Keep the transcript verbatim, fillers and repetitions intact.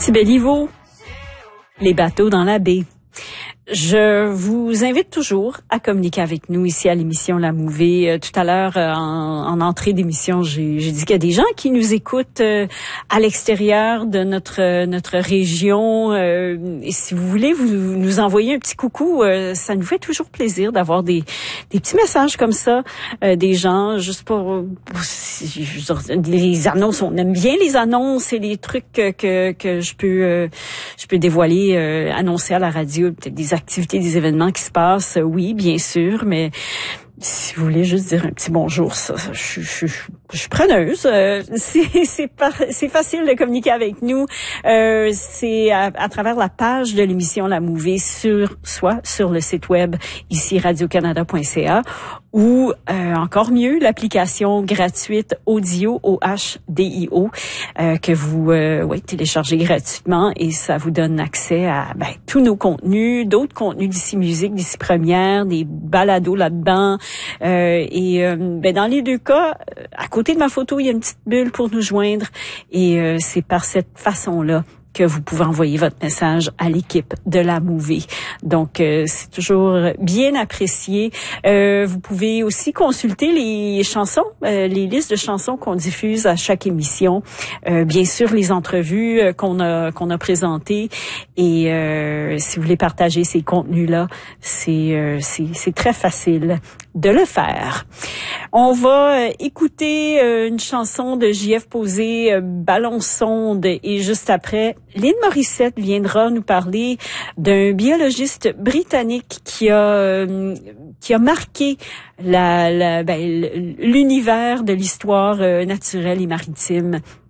Béliveau, les bateaux dans la baie. Je vous invite toujours à communiquer avec nous ici à l'émission La Mouvée. Euh, tout à l'heure, euh, en, en entrée d'émission, j'ai, j'ai dit qu'il y a des gens qui nous écoutent euh, à l'extérieur de notre euh, notre région. Euh, et si vous voulez, vous nous envoyer un petit coucou. Euh, ça nous fait toujours plaisir d'avoir des des petits messages comme ça, euh, des gens juste pour, pour les annonces. On aime bien les annonces et les trucs que que, que je peux euh, je peux dévoiler, euh, annoncer à la radio, peut-être des activités, des événements qui se passent, oui, bien sûr, mais si vous voulez juste dire un petit bonjour, ça, je, je, je, je suis preneuse. Euh, c'est, c'est, par, c'est facile de communiquer avec nous. Euh, c'est à, à travers la page de l'émission La Mouvée, sur soit sur le site web ici radio canada point c a ou euh, encore mieux l'application gratuite Audio O H D I O euh, que vous euh, ouais, téléchargez gratuitement et ça vous donne accès à ben, tous nos contenus, d'autres contenus d'ici musique, d'ici première, des balados là-dedans. Euh, et euh, ben dans les deux cas, à côté de ma photo, il y a une petite bulle pour nous joindre et euh, c'est par cette façon-là que vous pouvez envoyer votre message à l'équipe de La Mouvée. Donc, euh, c'est toujours bien apprécié. Euh, vous pouvez aussi consulter les chansons, euh, les listes de chansons qu'on diffuse à chaque émission. Euh, bien sûr, les entrevues euh, qu'on a qu'on a présentées. Et euh, si vous voulez partager ces contenus-là, c'est euh, c'est, c'est très facile de le faire. On va euh, écouter euh, une chanson de J F Posé, euh, Ballon sonde, et juste après, Lynn Morissette viendra nous parler d'un biologiste britannique qui a euh, qui a marqué la, la ben, l'univers de l'histoire euh, naturelle et maritime